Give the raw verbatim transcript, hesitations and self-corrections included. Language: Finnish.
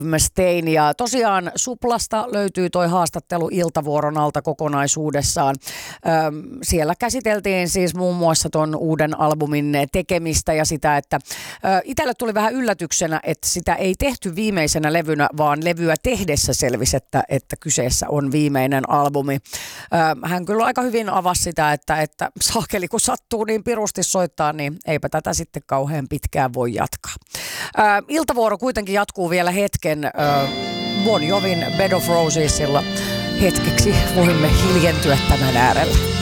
Stein. Ja tosiaan Suplasta löytyy toi haastattelu Iltavuoron alta kokonaisuudessaan. Öm, siellä käsiteltiin siis muun muassa ton uuden albumin tekemistä ja sitä, että ö, itselle tuli vähän yllätyksenä, että sitä ei tehty viimeisenä levynä, vaan levyä tehdessä selvisi, että, että kyseessä on viimeinen albumi. Ö, hän kyllä aika hyvin avasi sitä, että, että saakeli kun sattuu niin pirusti soittaa, niin eipä tätä sitten kauhean pitkään voi jatkaa. Ö, Iltavuoro kuitenkin jatkuu vielä hetken. Bon Jovin Bed of Rosesilla hetkeksi voimme hiljentyä tämän äärellä.